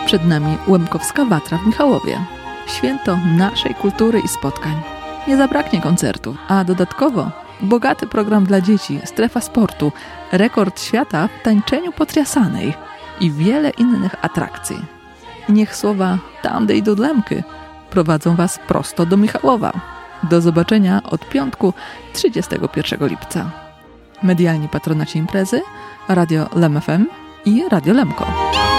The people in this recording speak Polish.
Przed nami Łemkowska Watra w Michałowie. Święto naszej kultury i spotkań. Nie zabraknie koncertów, a dodatkowo bogaty program dla dzieci, strefa sportu, rekord świata w tańczeniu potriasanej i wiele innych atrakcji. Niech słowa tamdy i dudlemky prowadzą Was prosto do Michałowa. Do zobaczenia od piątku 31 lipca. Medialni patronaci imprezy Radio Lem FM i Radio Lemko.